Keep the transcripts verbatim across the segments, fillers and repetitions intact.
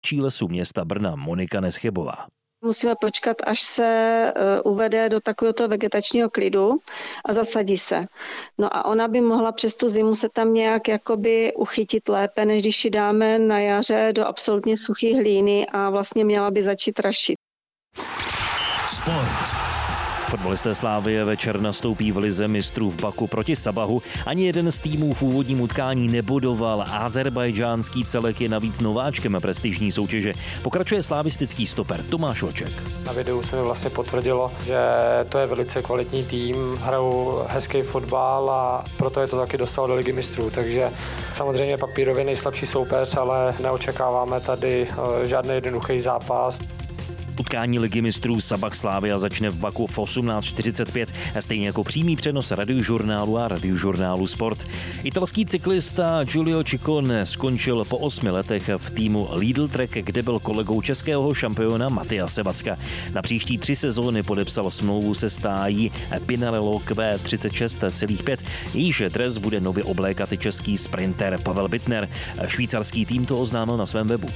mluvčí Lesů města Brna Monika Neschybová. Musíme počkat, až se uvede do takového vegetačního klidu a zasadí se. No a ona by mohla přes tu zimu se tam nějak jakoby uchytit lépe, než když ji dáme na jaře do absolutně suché hlíny a vlastně měla by začít rašit. Sport. Fotbalisté Slavie večer nastoupí v lize mistrů v Baku proti Sabahu. Ani jeden z týmů v úvodním utkání nebodoval. Azerbajdžánský celek je navíc nováčkem prestižní soutěže. Pokračuje slavistický stoper Tomáš Vlček. Na videu se mi vlastně potvrdilo, že to je velice kvalitní tým, hrajou hezký fotbal a proto je to taky dostalo do ligy mistrů. Takže samozřejmě papírově nejslabší soupeř, ale neočekáváme tady žádný jednoduchý zápas. Utkání ligy mistrů Sabah Slavia začne v Baku v osmnáct čtyřicet pět, stejně jako přímý přenos Radiožurnálu a Radiožurnálu Sport. Italský cyklista Giulio Ciccone skončil po osmi letech v týmu Lidl Trek, kde byl kolegou českého šampiona Matyase Vacka. Na příští tři sezóny podepsal smlouvu se stájí Pinarello Q třicet šest celá pět. Jejíž dres bude nově oblékat i český sprinter Pavel Bittner. Švýcarský tým to oznámil na svém webu.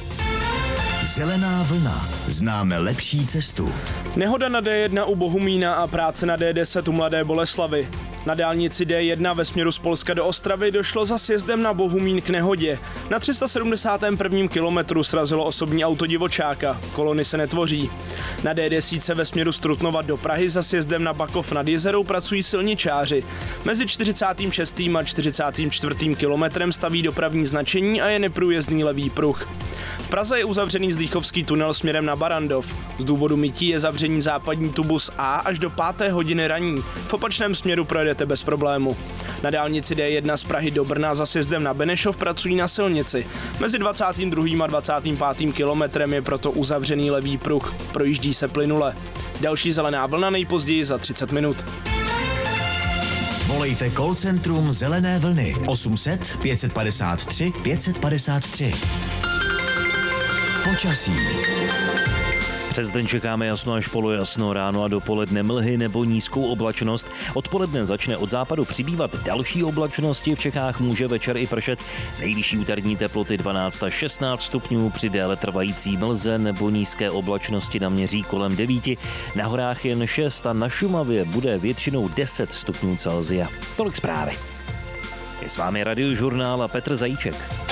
Zelená vlna. Známe lepší cestu. Nehoda na D jedna u Bohumína a práce na D deset u Mladé Boleslavi. Na dálnici D jedna ve směru z Polska do Ostravy došlo za sjezdem na Bohumín k nehodě. Na tři sta sedmdesátém prvním kilometru srazilo osobní auto divočáka. Kolony se netvoří. Na D deset ve směru z Trutnova do Prahy za sjezdem na Bakov nad Jezerou pracují silničáři. Mezi čtyřicátým šestým a čtyřicátým čtvrtým kilometrem staví dopravní značení a je neprůjezdný levý pruh. V Praze je uzavřený Zdýchovský tunel směrem na Barandov. Z důvodu mytí je zavření západní tubus A až do páté hodiny raní. V opačném směru projedete bez problému. Na dálnici D jedna z Prahy do Brna za sjezdem na Benešov pracují na silnici. Mezi dvacátým druhým a dvacátým pátým kilometrem je proto uzavřený levý pruh. Projíždí se plynule. Další zelená vlna nejpozději za třicet minut. Volejte call centrum Zelené vlny osm set pět padesát tři pět padesát tři. Počasí. Přes den čekáme jasno až polojasno, ráno a dopoledne mlhy nebo nízkou oblačnost. Odpoledne začne od západu přibývat další oblačnosti, v Čechách může večer i pršet. Nejvyšší úterní teploty dvanáct až šestnáct stupňů, při déle trvající mlze nebo nízké oblačnosti naměří kolem devíti. Na horách jen šest a na Šumavě bude většinou deset stupňů Celsia. Tolik zprávy. Je s vámi Radiožurnál a Petr Zajíček.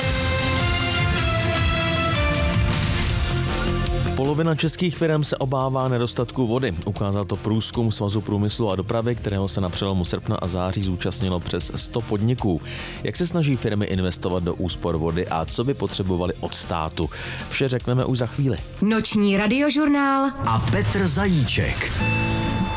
Polovina českých firm se obává nedostatku vody. Ukázal to průzkum Svazu průmyslu a dopravy, kterého se na přelomu srpna a září zúčastnilo přes sto podniků. Jak se snaží firmy investovat do úspor vody a co by potřebovali od státu? Vše řekneme už za chvíli. Noční Radiožurnál a Petr Zajíček.